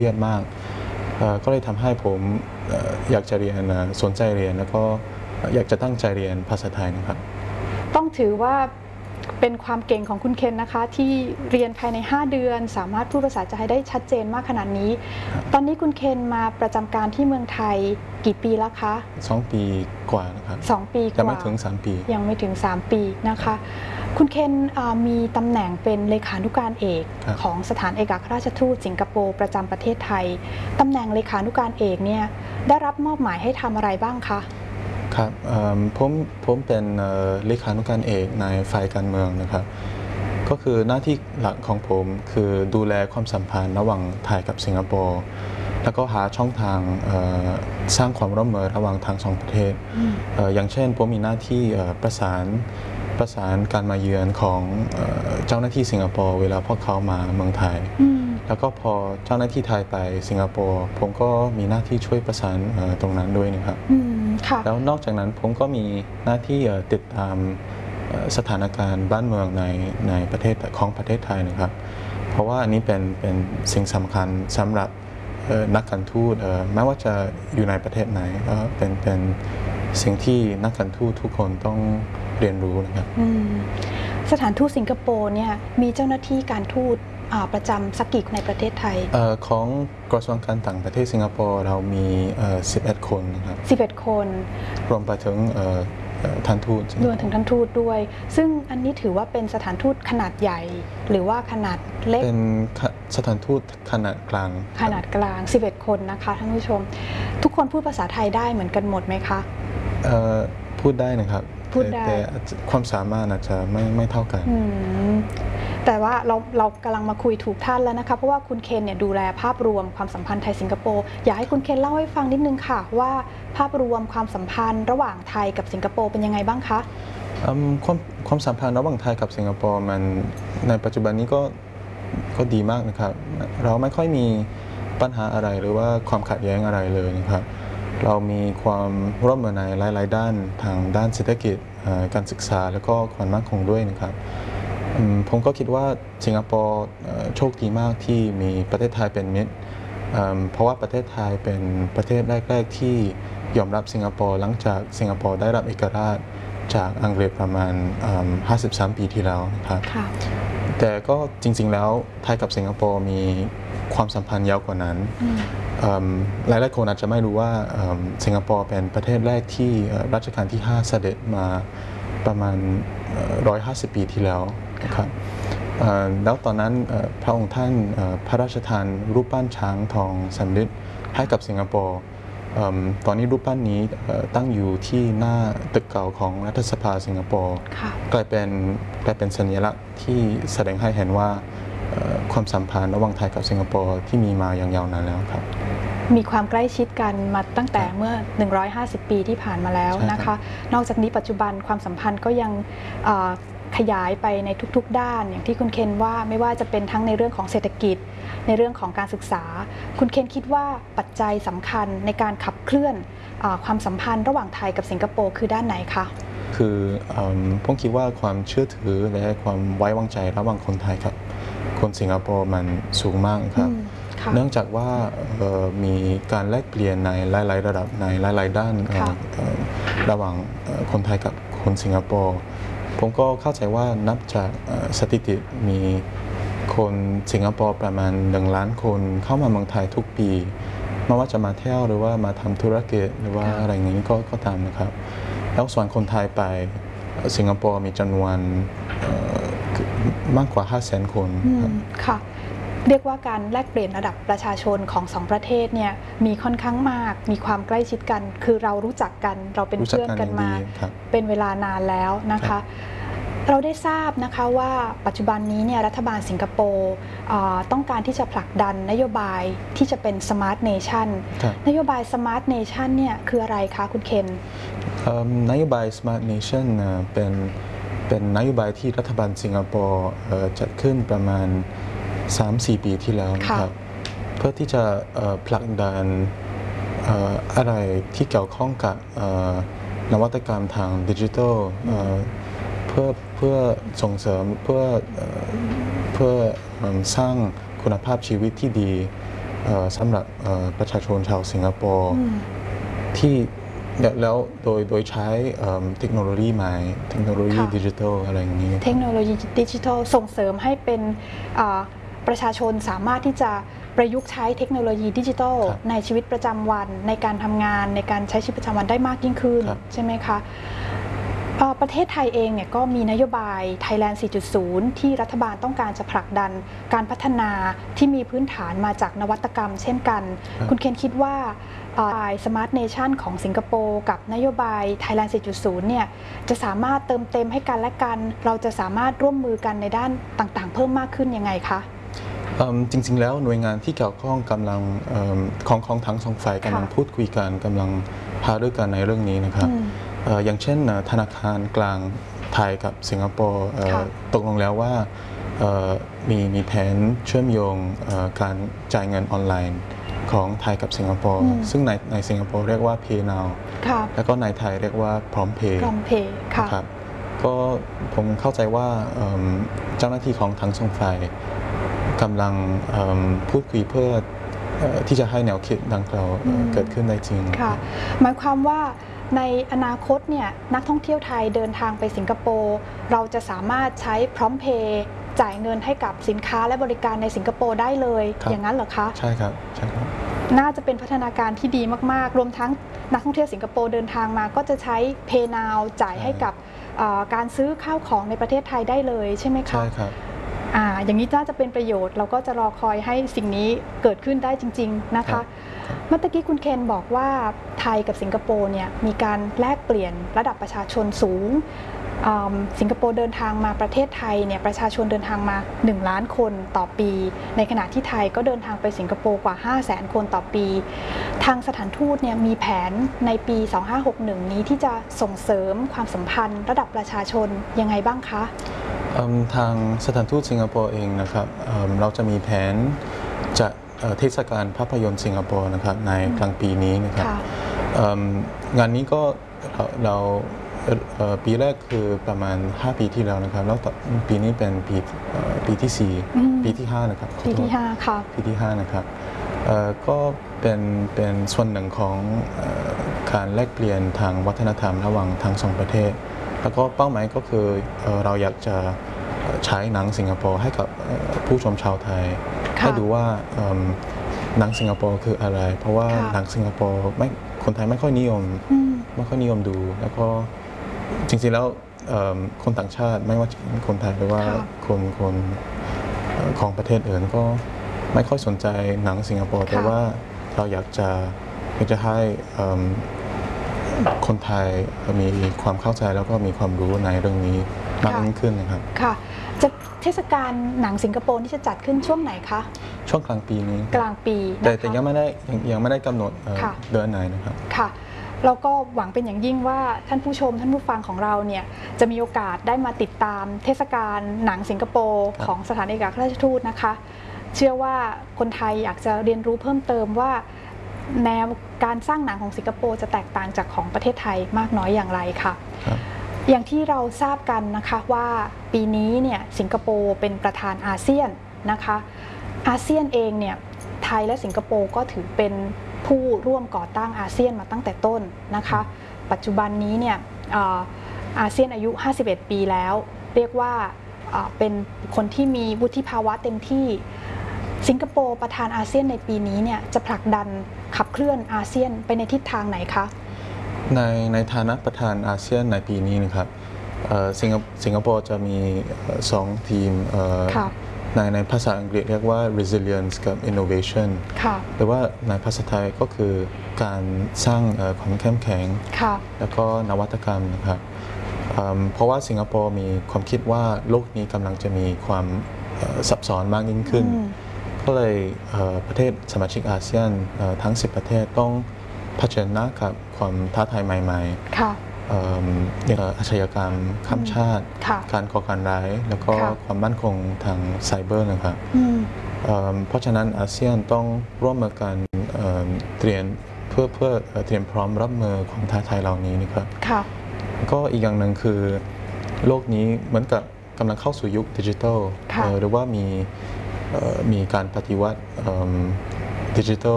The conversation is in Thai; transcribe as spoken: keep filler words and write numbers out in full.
รียดมากก็เลยทำให้ผมอยากจะเรียนสนใจเรียนแล้วก็อยากจะตั้งใจเรียนภาษาไทยนะครับต้องถือว่าเป็นความเก่งของคุณเคนนะคะที่เรียนภายในห้าเดือนสามารถพูดภาษาไทยได้ชัดเจนมากขนาดนี้ตอนนี้คุณเคนมาประจำการที่เมืองไทยกี่ปีแล้วคะสองปีกว่านะครับสองปีกว่ายังไม่ถึงสามปียังไม่ถึงสามปีนะคะคุณเคนมีตำแหน่งเป็นเลขานุการเอกของสถานเอกอัครราชทูตสิงคโปร์ประจำประเทศไทยตำแหน่งเลขานุการเอกเนี่ยได้รับมอบหมายให้ทำอะไรบ้างคะครับผมผมเป็นเลขานุการเอกในฝ่ายการเมืองนะครับก็คือหน้าที่หลักของผมคือดูแลความสัมพันธ์ระหว่างไทยกับสิงคโปร์แล้วก็หาช่องทางสร้างความร่วมมือระหว่างทั้งสองประเทศอย่างเช่นผมมีหน้าที่ประสานประสานการมาเยือนของเจ้าหน้าที่สิงคโปร์เวลาพวกเขามาเมืองไทยแล้วก็พอเจ้าหน้าที่ไทยไปสิงคโปร์ผมก็มีหน้าที่ช่วยประสานตรงนั้นด้วยนะครับแล้วนอกจากนั้นผมก็มีหน้าที่ติดตามสถานการณ์บ้านเมืองในในประเทศของประเทศไทยนะครับเพราะว่าอันนี้เป็นเป็นสิ่งสำคัญสำหรับนักการทูตไม่ว่าจะอยู่ในประเทศไหนก็เป็นเป็นสิ่งที่นักการทูตทุกคนต้องเรียนรู้นะครับสถานทูตสิงคโปร์เนี่ยมีเจ้าหน้าที่การทูตประจำสักกี่ในประเทศไทยของกระทรวงการต่างประเทศสิงคโปร์เรามีสิบเอ็ดคนนะครับสิบเอ็ดคนรวมไปถึงท่านทูตรวมถึงท่านทูตด้วยซึ่งอันนี้ถือว่าเป็นสถานทูตขนาดใหญ่หรือว่าขนาดเล็กเป็นสถานทูตขนาดกลางขนาดกลางสิบเอ็ดคนนะคะท่านผู้ชมทุกคนพูดภาษาไทยได้เหมือนกันหมดไหมคะพูดได้นะครับแต่ความสามารถอาจจะไม่ไม่เท่ากันแต่ว่าเราเรากำลังมาคุยถูกท่านแล้วนะคะเพราะว่าคุณเคนเนี่ยดูแลภาพรวมความสัมพันธ์ไทยสิงคโปร์อยากให้คุณเคนเล่าให้ฟังนิดนึงค่ะว่าภาพรวมความสัมพันธ์ระหว่างไทยกับสิงคโปร์เป็นยังไงบ้างคะความความสัมพันธ์ระหว่างไทยกับสิงคโปร์มันในปัจจุบันนี้ก็ก็ดีมากนะครับเราไม่ค่อยมีปัญหาอะไรหรือว่าความขัดแย้งอะไรเลยนะครับเรามีความร่วมมือในหลายๆด้านทางด้านเศรษฐกิจการศึกษาแล้วก็ความมั่นคงด้วยนะครับผมก็คิดว่าสิงคโปร์โชคดีมากที่มีประเทศไทยเป็นมิตรเพราะว่าประเทศไทยเป็นประเทศแรกๆที่ยอมรับสิงคโปร์หลังจากสิงคโปร์ได้รับเอกราชจากอังกฤษประมาณห้าสิบสามปีที่แล้วนะครับแต่ก็จริงๆแล้วไทยกับสิงคโปร์มีความสัมพันธ์ยาวกว่านั้นหลายๆคนอาจจะไม่รู้ว่าสิงคโปร์เป็นประเทศแรกที่รัชกาลที่ห้าเสด็จมาประมาณหนึ่งร้อยห้าสิบปีที่แล้วนะครับแล้วตอนนั้นพระองค์ท่านพระราชทานรูปปั้นช้างทองสำริดให้กับสิงคโปร์ตอนนี้รูปปั้นนี้ตั้งอยู่ที่หน้าตึกเก่าของรัฐสภาสิงคโปร์กลายเป็นกลายเป็นสัญลักษณ์ที่แสดงให้เห็นว่าความสัมพันธ์ระหว่างไทยกับสิงคโปร์ที่มีมาอย่างยาวนานแล้วครับมีความใกล้ชิดกันมาตั้งแต่เมื่อหนึ่งร้อยห้าสิบปีที่ผ่านมาแล้วนะคะนอกจากนี้ปัจจุบันความสัมพันธ์ก็ยังขยายไปในทุกๆด้านอย่างที่คุณเคนว่าไม่ว่าจะเป็นทั้งในเรื่องของเศรษฐกิจในเรื่องของการศึกษาคุณเคนคิดว่าปัจจัยสำคัญในการขับเคลื่อนความสัมพันธ์ระหว่างไทยกับสิงคโปร์คือด้านไหนคะคือผมคิดว่าความเชื่อถือและความไว้วางใจระหว่างคนไทยกับคนสิงคโปร์มันสูงมากครับเนื่องจากว่ามีการแลกเปลี่ยนในหลายๆระดับในหลายๆด้านระหว่างคนไทยกับคนสิงคโปร์ผมก็เข้าใจว่านับจากสถิติมีคนสิงคโปร์ประมาณหนึ่งล้านคนเข้ามาเมืองไทยทุกปีไม่ว่าจะมาเที่ยวหรือว่ามาทำธุรกิจหรือว่าอะไรอย่างนี้ก็ก็ตามนะครับแล้วส่วนคนไทยไปสิงคโปร์มีจำนวนมากกว่าห้าแสนคนค่ะเรียกว่าการแลกเปลี่ยนระดับประชาชนของสองประเทศเนี่ยมีค่อนข้างมากมีความใกล้ชิดกันคือเรารู้จักกันเราเป็นเพื่อนกันมาเป็นเวลานานแล้วนะคะเราได้ทราบนะคะว่าปัจจุบันนี้เนี่ยรัฐบาลสิงคโปร์ต้องการที่จะผลักดันนโยบายที่จะเป็น Smart Nation นโยบาย Smart Nation เนี่ยคืออะไรคะคุณเคนนโยบาย Smart Nation เป็นเป็นนโยบายที่รัฐบาลสิงคโปร์จัดขึ้นประมาณ สามถึงสี่ ปีที่แล้วนะครับเพื่อที่จะผลักดันอะไรที่เกี่ยวข้องกับนวัตกรรมทางดิจิทัลเพื่อเพื่อส่งเสริมเพื่อเพื่อสร้างคุณภาพชีวิตที่ดีสำหรับประชาชนชาวสิงคโปร์ที่แล้วโดยโดยใช้เทคโนโลยีใหม่เทคโนโลยีดิจิทัลอะไรอย่างนี้เทคโนโลยีดิจิทัลส่งเสริมให้เป็นประชาชนสามารถที่จะประยุกต์ใช้เทคโนโลยีดิจิทัลในชีวิตประจำวันในการทำงานในการใช้ชีวิตประจำวันได้มากยิ่งขึ้นใช่ไหมคะประเทศไทยเองเนี่ยก็มีนโยบาย Thailand สี่จุดศูนย์ ที่รัฐบาลต้องการจะผลักดันการพัฒนาที่มีพื้นฐานมาจากนวัตกรรมเช่นกันคุณเคนคิดว่านโยบาย Smart Nation ของสิงคโปร์กับนโยบาย Thailand สี่จุดศูนย์ เนี่ยจะสามารถเติมเต็มให้กันและกันเราจะสามารถร่วมมือกันในด้านต่างๆเพิ่มมากขึ้นยังไงคะจริงๆแล้วหน่วยงานที่เกี่ยวข้องกำลังของของทั้งสองฝ่ายกำลังพูดคุยกันกำลังพาด้วยกันในเรื่องนี้นะครับอย่างเช่นธนาคารกลางไทยกับสิงคโปร์ตกลงแล้วว่ามีมีแผนเชื่อมโยงการจ่ายเงินออนไลน์ของไทยกับสิงคโปร์ซึ่งในในสิงคโปร์เรียกว่า Pay Now แล้วก็ในไทยเรียกว่า Prompt Pay ครับก็ผมเข้าใจว่าเจ้าหน้าที่ของทั้งสองฝ่ายกำลังพูดคุยเพื่อที่จะให้แนวคิดดังกล่าวเกิดขึ้นได้จริงค่ะหมายความว่าในอนาคตเนี่ยนักท่องเที่ยวไทยเดินทางไปสิงคโปร์เราจะสามารถใช้พร้อมเพย์จ่ายเงินให้กับสินค้าและบริการในสิงคโปร์ได้เลยอย่างนั้นเหรอคะใช่ครับใช่ครับน่าจะเป็นพัฒนาการที่ดีมากๆรวมทั้งนักท่องเที่ยวสิงคโปร์เดินทางมาก็จะใช้ Pay Now จ่ายให้กับการซื้อข้าวของในประเทศไทยได้เลยใช่ไหมคะใช่ครับอ่าอย่างนี้น่าจะเป็นประโยชน์เราก็จะรอคอยให้สิ่งนี้เกิดขึ้นได้จริงๆนะคะเมื่อกี้คุณเคนบอกว่าไทยกับสิงคโปร์เนี่ยมีการแลกเปลี่ยนระดับประชาชนสูงสิงคโปร์เดินทางมาประเทศไทยเนี่ยประชาชนเดินทางมาหนึ่งล้านคนต่อปีในขณะที่ไทยก็เดินทางไปสิงคโปร์กว่า ห้าแสน คนต่อปีทางสถานทูตเนี่ยมีแผนในปีสองพันห้าร้อยหกสิบเอ็ดนี้ที่จะส่งเสริมความสัมพันธ์ระดับประชาชนยังไงบ้างคะทางสถานทูตสิงคโปร์เองนะครับเราจะมีแผนจะเทศกาลภาพยนตร์สิงคโปร์นะครับในกลางปีนี้นะครับงานนี้ก็เราปีแรกคือประมาณห้าปีที่แล้วนะครับแล้วปีนี้เป็นปีปีที่สี่ปีที่ห้านะครับปีที่ห้าค่ะปีที่ห้านะครับก็เป็นเป็นส่วนหนึ่งของการแลกเปลี่ยนทางวัฒนธรรมระหว่างทั้งสองประเทศแล้วก็เป้าหมายก็คือเราอยากจะใช้หนังสิงคโปร์ให้กับผู้ชมชาวไทยให้ดูว่าหนังสิงคโปร์คืออะไรเพราะว่าหนังสิงคโปร์ไม่คนไทยไม่ค่อยนิยมไม่ค่อยนิยมดูแล้วก็จริงๆแล้วคนต่างชาติไม่ว่าคนไทยหรือว่าคนคนของประเทศอื่นก็ไม่ค่อยสนใจหนังสิงคโปร์แต่ว่าเราอยากจะอยากจะให้คนไทยมีความเข้าใจแล้วก็มีความรู้ในเรื่องนี้มากยิ่งขึ้นนะครับค่ะจะเทศกาลหนังสิงคโปร์ที่จะจัดขึ้นช่วงไหนคะช่วงกลางปีนี้กลางปีแต่แต่ยังไม่ได้ยังไม่ได้กำหนดเดือนไหนนะครับค่ะเราก็หวังเป็นอย่างยิ่งว่าท่านผู้ชมท่านผู้ฟังของเราเนี่ยจะมีโอกาสได้มาติดตามเทศกาลหนังสิงคโปร์ของสถานเอกอัครราชทูตนะคะเชื่อว่าคนไทยอยากจะเรียนรู้เพิ่มเติมว่าแนวการสร้างหนังของสิงคโปร์จะแตกต่างจากของประเทศไทยมากน้อยอย่างไรค่ะอย่างที่เราทราบกันนะคะว่าปีนี้เนี่ยสิงคโปร์เป็นประธานอาเซียนนะคะอาเซียนเองเนี่ยไทยและสิงคโปร์ก็ถือเป็นผู้ร่วมก่อตั้งอาเซียนมาตั้งแต่ต้นนะคะปัจจุบันนี้เนี่ยอาเซียนอายุห้าสิบเอ็ดปีแล้วเรียกว่าเป็นคนที่มีวุฒิภาวะเต็มที่สิงคโปร์ประธานอาเซียนในปีนี้เนี่ยจะผลักดันขับเคลื่อนอาเซียนไปในทิศทางไหนคะในในฐานะประธานอาเซียนในปีนี้นะครับสิงคโปร์จะมีสองทีมในในภาษาอังกฤษเรียกว่า resilience กับ innovation หรือว่าในภาษาไทยก็คือการสร้างความเข้มแข็งแล้วก็นวัตกรรมนะครับเพราะว่าสิงคโปร์มีความคิดว่าโลกนี้กำลังจะมีความซับซ้อนมากยิ่งขึ้นก็เลยประเทศสมาชิกอาเซียนทั้งสิบประเทศต้องเผชิญหน้ากับความท้าทายใหม่ๆอย่างอาชญากรรมข้ามชาติการก่อการร้ายแล้วก็ความมั่นคงทางไซเบอร์นะครับเพราะฉะนั้นอาเซียนต้องร่วมมือกันเตรียมเพื่อเพื่อเตรียมพร้อมรับมือความท้าทายเหล่านี้นะครับก็อีกอย่างหนึ่งคือโลกนี้เหมือนกับกำลังเข้าสู่ยุคดิจิทัลหรือว่ามีมีการปฏิวัติดิจิทัล